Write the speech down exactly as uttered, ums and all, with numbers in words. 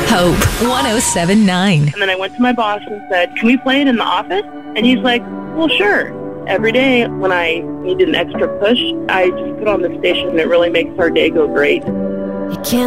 Hope one oh seven point nine. And then I went to my boss and said, can we play it in the office? And he's like, well, sure. Every day when I need an extra push, I just put on the station and it really makes our day go great. You can't